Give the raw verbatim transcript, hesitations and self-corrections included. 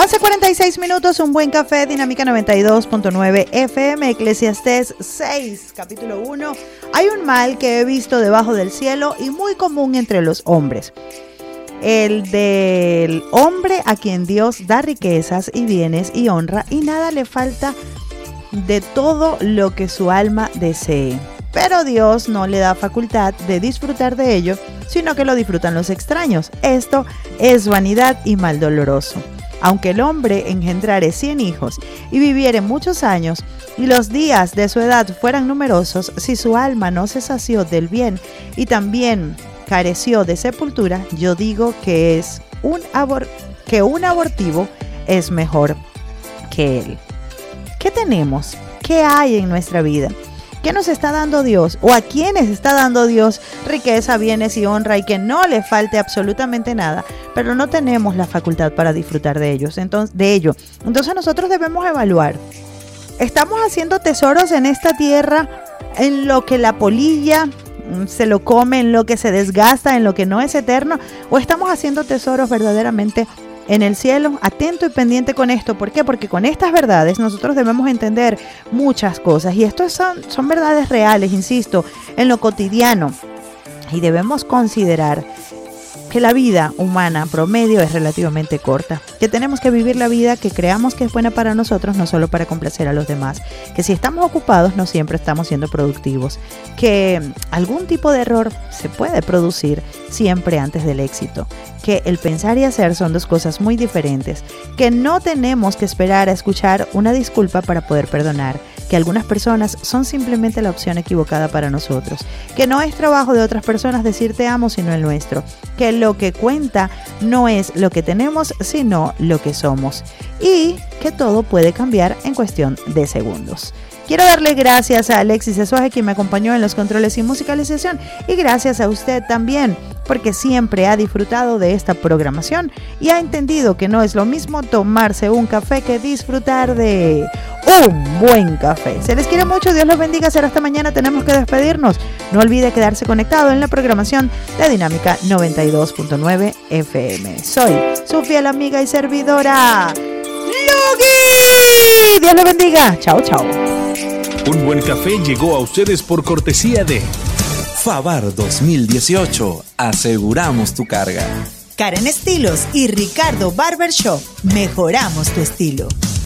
once cuarenta y seis minutos, un buen café, Dinámica noventa y dos punto nueve F M, Eclesiastés seis, capítulo uno. Hay un mal que he visto debajo del cielo y muy común entre los hombres. El del hombre a quien Dios da riquezas y bienes y honra y nada le falta de todo lo que su alma desee. Pero Dios no le da facultad de disfrutar de ello, sino que lo disfrutan los extraños. Esto es vanidad y mal doloroso. Aunque el hombre engendrare cien hijos y viviere muchos años, y los días de su edad fueran numerosos, si su alma no se sació del bien y también careció de sepultura, yo digo que es un abor- que un abortivo es mejor que él. ¿Qué tenemos? ¿Qué hay en nuestra vida? ¿Qué nos está dando Dios? ¿O a quiénes está dando Dios riqueza, bienes y honra y que no le falte absolutamente nada? Pero no tenemos la facultad para disfrutar de ellos, entonces, de ello. Entonces nosotros debemos evaluar. ¿Estamos haciendo tesoros en esta tierra en lo que la polilla se lo come, en lo que se desgasta, en lo que no es eterno? ¿O estamos haciendo tesoros verdaderamente en el cielo? Atento y pendiente con esto. ¿Por qué? Porque con estas verdades nosotros debemos entender muchas cosas. Y esto son, son verdades reales, insisto, en lo cotidiano. Y debemos considerar que la vida humana promedio es relativamente corta, que tenemos que vivir la vida que creamos que es buena para nosotros, no solo para complacer a los demás, que si estamos ocupados no siempre estamos siendo productivos, que algún tipo de error se puede producir siempre antes del éxito, que el pensar y hacer son dos cosas muy diferentes, que no tenemos que esperar a escuchar una disculpa para poder perdonar, que algunas personas son simplemente la opción equivocada para nosotros, que no es trabajo de otras personas decir te amo sino el nuestro, que lo que cuenta no es lo que tenemos sino lo que somos y que todo puede cambiar en cuestión de segundos. Quiero darle gracias a Alexis Esuaje, quien me acompañó en los controles y musicalización, y gracias a usted también, porque siempre ha disfrutado de esta programación y ha entendido que no es lo mismo tomarse un café que disfrutar de un buen café. Se les quiere mucho, Dios los bendiga, será hasta mañana, tenemos que despedirnos. No olvide quedarse conectado en la programación de Dinámica noventa y dos punto nueve F M. Soy su fiel amiga y servidora, Logi. Dios los bendiga, chao, chao. Un buen café llegó a ustedes por cortesía de Favar dos mil dieciocho. Aseguramos tu carga. Karen Estilos y Ricardo Barbershop. Mejoramos tu estilo.